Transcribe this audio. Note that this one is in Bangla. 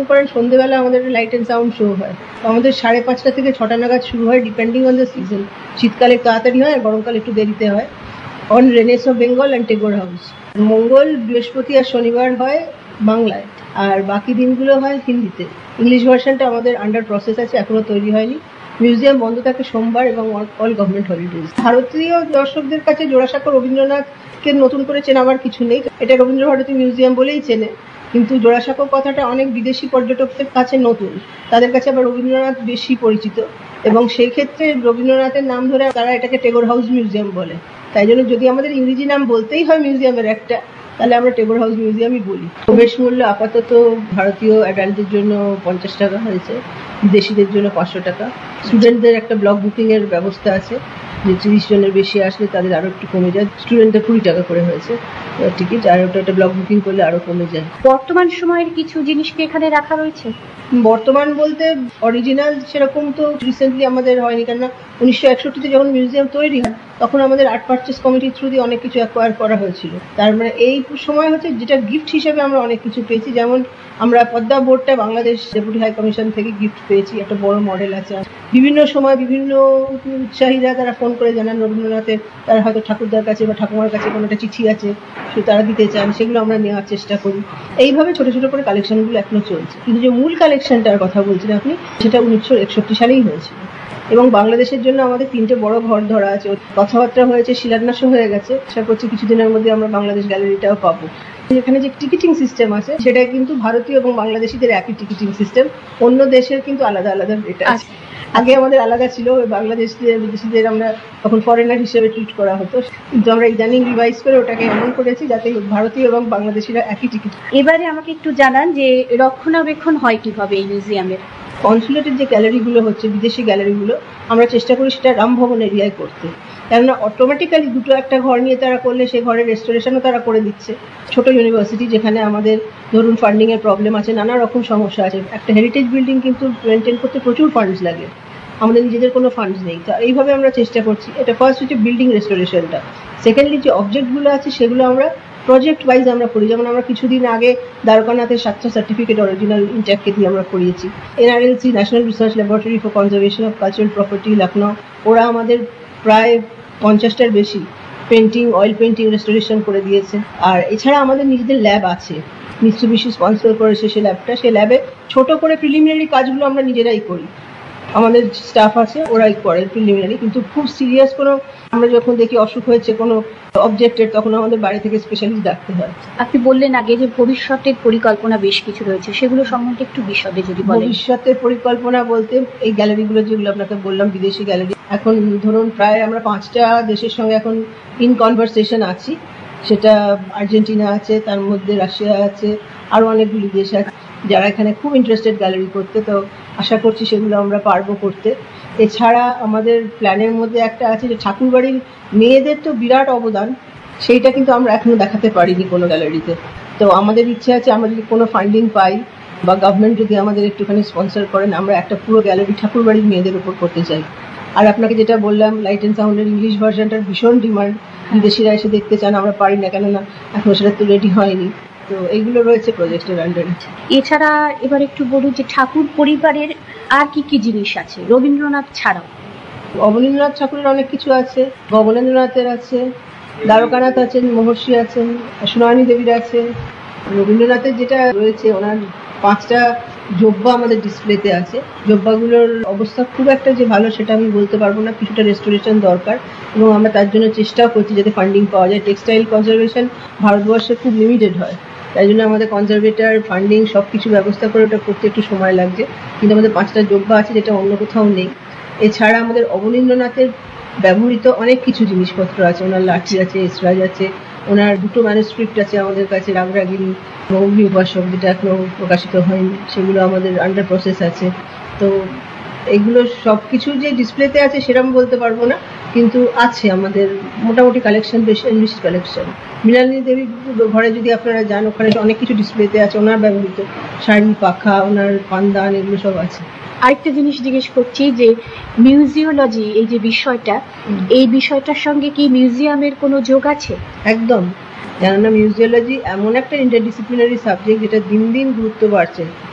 মনে করেন সন্ধ্যেবেলা আমাদের লাইট অ্যান্ড সাউন্ড শো হয়, আমাদের 5:30 থেকে 6টা নাগাদ শুরু হয়, ডিপেন্ডিং অন দ্য সিজন। শীতকালে তাড়াতাড়ি হয় আর গরমকালে একটু দেরিতে হয়। On রেনেস of Bengal and Tagore house. মঙ্গল, বৃহস্পতি আর শনিবার হয় বাংলায়, আর বাকি দিনগুলো হয় হিন্দিতে। ইংলিশ ভার্সনটা আমাদের আন্ডার প্রসেস আছে, এখনো তৈরি হয়নি। মিউজিয়াম বন্ধ থাকে সোমবার এবং অল গভর্নমেন্ট হলিডেজ। ভারতীয় দর্শকদের কাছে জোড়াসাঁকো রবীন্দ্রনাথকে নতুন করে চেনাবার কিছু নেই, এটা রবীন্দ্রভারতী মিউজিয়াম বলেই চেনে। কিন্তু জোড়াসাঁকো কথাটা অনেক বিদেশি পর্যটকদের কাছে নতুন, তাদের কাছে আবার রবীন্দ্রনাথ বেশি পরিচিত, এবং সেই ক্ষেত্রে রবীন্দ্রনাথের নাম ধরে তারা এটাকে টেগোর হাউস মিউজিয়াম বলে। তাই জন্য যদি আমাদের ইংরেজি নাম বলতেই হয় মিউজিয়ামের একটা, তাহলে আমরা টেগোর হাউস মিউজিয়ামই বলি। প্রবেশ মূল্য আপাতত ভারতীয় অ্যাডাল্টদের জন্য 50 টাকা হয়েছে, বিদেশিদের জন্য 500 টাকা। স্টুডেন্টদের একটা ব্লক বুকিং এর ব্যবস্থা আছে, যে 30 জনের বেশি আসলে তাদের আরো একটু কমে যায়। স্টুডেন্টদের 20 টাকা করে হয়েছে টিকিট, আর ওটা একটা ব্লক বুকিং করলে আরো কমে যায়। বর্তমান সময়ের কিছু জিনিসকে এখানে রাখা রয়েছে। বর্তমান বলতে অরিজিনাল সেরকম তো রিসেন্টলি আমাদের হয়নি, কেননা 1961-তে যখন মিউজিয়াম তৈরি হয় তখন আমাদের আর্ট পারচেস কমিটির থ্রু দিয়ে অনেক কিছু অ্যাকোয়ার করা হয়েছিল। তার মানে এই সময় হচ্ছে যেটা গিফট হিসেবে আমরা অনেক কিছু পেয়েছি, যেমন আমরা পদ্মা বোর্ডটা বাংলাদেশ ডেপুটি হাই কমিশন থেকে গিফট পেয়েছি, একটা বড় মডেল আছে। বিভিন্ন সময় বিভিন্ন উৎসাহীরা তারা ফোন করে জানান রবীন্দ্রনাথের, তারা হয়তো ঠাকুরদার কাছে বা ঠাকুমার কাছে কোনো একটা চিঠি আছে, তারা দিতে চান, সেগুলো আমরা নেওয়ার চেষ্টা করি। এইভাবে ছোট ছোট করে কালেকশনগুলো এখনো চলছে। কিন্তু যে মূল কালেকশনটার কথা বলছেন আপনি, সেটা 1961 সালেই হয়েছিল। এবং বাংলাদেশের জন্য আমাদের 3টে বড় ঘর ধরা আছে, কথাবার্তা হয়েছে, শিলান্যাসও হয়ে গেছে। আশা করছি কিছুদিনের মধ্যে আমরা বাংলাদেশ গ্যালারিটাও পাবো। এখানে যে টিকিটিং সিস্টেম আছে সেটা কিন্তু ভারতীয় এবং বাংলাদেশিদের একই টিকিটিং সিস্টেম, অন্য দেশের কিন্তু আলাদা আলাদা এটা আছে। আগে আমাদের আলাদা ছিল, বাংলাদেশদের বিদেশিদের আমরা তখন ফরেনার হিসেবে ট্রিট করা হতো, কিন্তু আমরা ইদানিং রিভাইজ করে ওটাকে এমন করেছি যাতে ভারতীয় এবং বাংলাদেশিরা একই টিকিট। এবারে আমাকে একটু জানান যে রক্ষণাবেক্ষণ হয় কিভাবে এই মিউজিয়ামের। কনসুলেটের যে গ্যালারিগুলো হচ্ছে, বিদেশি গ্যালারিগুলো, আমরা চেষ্টা করি সেটা রামভবন এরিয়ায় করতে, কেননা অটোমেটিক্যালি দুটো একটা ঘর নিয়ে তারা করলে সেই ঘরের রেস্টোরেশনও তারা করে দিচ্ছে। ছোট ইউনিভার্সিটি যেখানে আমাদের ধরুন ফান্ডিং এর প্রবলেম আছে, নানা রকম সমস্যা আছে, একটা হেরিটেজ বিল্ডিং কিন্তু মেনটেন করতে প্রচুর ফান্ডস লাগে, আমাদের নিজেদের কোনো ফান্ডস নেই। তো এইভাবে আমরা চেষ্টা করছি। এটা ফার্স্ট হচ্ছে বিল্ডিং রেস্টোরেশনটা। সেকেন্ডলি যে অবজেক্টগুলো আছে সেগুলো আমরা প্রজেক্ট ওয়াইজ আমরা করি, যেমন আমরা কিছুদিন আগে দ্বারকানাথের 7টা সার্টিফিকেট অরিজিনাল ইনট্যাক্টকে দিয়ে আমরা করিয়েছি। NRLC, national research laboratory for conservation of cultural property, Lucknow, ওরা আমাদের প্রায় 50টার বেশি পেন্টিং, অয়েল পেন্টিং রেস্টোরেশন করে দিয়েছে। আর এছাড়া আমাদের নিজেদের ল্যাব আছে, মিৎসুবিশি স্পন্সর করেছে সেই ল্যাবটা। সেই ল্যাবে ছোট করে প্রিলিমিনারি কাজগুলো আমরা নিজেরাই করি, আমাদের স্টাফ আছে ওরাই করে প্রিলিমিনারি। কিন্তু খুব সিরিয়াস কোনো, আমরা যখন দেখি অসুখ হয়েছে কোনো অবজেক্টের, তখন আমাদের বাইরে থেকে স্পেশালিস্ট ডাকতে হয়। আপনি বললেন আগে যে ভবিষ্যতের পরিকল্পনা বেশ কিছু রয়েছে, সেগুলো সম্বন্ধে একটু বিশদে যদি বলেন। ভবিষ্যতের পরিকল্পনা বলতে এই গ্যালারিগুলো যেগুলো আপনাকে বললাম বিদেশি গ্যালারি, এখন ধরুন প্রায় আমরা 5টা দেশের সঙ্গে এখন ইন কনভারসেশন আছি। সেটা আর্জেন্টিনা আছে, তার মধ্যে রাশিয়া আছে, আরও অনেকগুলি দেশ আছে যারা এখানে খুব ইন্টারেস্টেড গ্যালারি করতে। তো আশা করছি সেগুলো আমরা পারবো করতে। এছাড়া আমাদের প্ল্যানের মধ্যে একটা আছে যে ঠাকুরবাড়ির মেয়েদের তো বিরাট অবদান, সেইটা কিন্তু আমরা এখনো দেখাতে পারিনি কোনো গ্যালারিতে। তো আমাদের ইচ্ছে আছে, আমরা যদি কোনো ফান্ডিং পাই বা গভর্নমেন্ট যদি আমাদের একটুখানি স্পন্সর করেন, আমরা একটা পুরো গ্যালারি ঠাকুরবাড়ির মেয়েদের উপর করতে চাই। আর আপনাকে যেটা বললাম, লাইট অ্যান্ড সাউন্ডের ইংলিশ ভার্সনটার ভীষণ ডিমান্ড, বিদেশিরা এসে দেখতে চান, আমরা পারি না, কেননা এখনো সেটা তো রেডি হয়নি। তো এইগুলো রয়েছে প্রজেক্টের আন্ডারে। এছাড়া এবার একটু বলুন যে ঠাকুর পরিবারের আর কি কি জিনিস আছে রবীন্দ্রনাথ ছাড়াও। অবনীন্দ্রনাথ ঠাকুরের অনেক কিছু আছে, গগনেন্দ্রনাথের আছে, দ্বারকানাথ আছেন, মহর্ষি আছেন, সুনয়নী দেবীর আছে। রবীন্দ্রনাথের যেটা রয়েছে, ওনার 5টা জব্বা আমাদের ডিসপ্লেতে আছে। জব্বাগুলোর অবস্থা খুব একটা যে ভালো সেটা আমি বলতে পারবো না, কিছুটা রেস্টোরেশন দরকার, এবং আমরা তার জন্য চেষ্টাও করছি যাতে ফান্ডিং পাওয়া যায়। টেক্সটাইল কনজারভেশন ভারতবর্ষে খুব লিমিটেড হয়, তাই জন্য আমাদের কনজারভেটর, ফান্ডিং সব কিছু ব্যবস্থা করে ওটা করতে একটু সময় লাগছে। কিন্তু আমাদের 5টা জব্বা আছে, যেটা অন্য কোথাও নেই। এছাড়া আমাদের অবনীন্দ্রনাথের ব্যবহৃত অনেক কিছু জিনিসপত্র আছে, ওনার লাঠি আছে, এসরাজ আছে, ওনার 2টো ম্যানুস্ক্রিপ্ট আছে আমাদের কাছে, রাগরাগিনী, অগ্নি উপাসক, যেটা এখনো প্রকাশিত হয়নি, সেগুলো আমাদের আন্ডার প্রসেস আছে। তো এগুলো সব কিছু যে ডিসপ্লেতে আছে সেরকম বলতে পারবো না, কিন্তু আছে আমাদের মোটামুটি কালেকশন, বেশি বেশি কালেকশন। মৃণালিনী দেবী ঘরে যদি আপনারা যান, ওখানে অনেক কিছু ডিসপ্লেতে আছে, ওনার ব্যবহৃত শাড়ি, পাখা, ওনার পানদান, এগুলো সব আছে। আরেকটা জিনিস জিজ্ঞেস করছি যে মিউজিওলজি, এই যে বিষয়টা, এই বিষয়টার সঙ্গে কি মিউজিয়ামের কোনো যোগ আছে? একদম, কেননা মিউজিওলজি এমন একটা ইন্টারডিসিপ্লিনারি সাবজেক্ট যেটা দিন দিন গুরুত্ব বাড়ছে।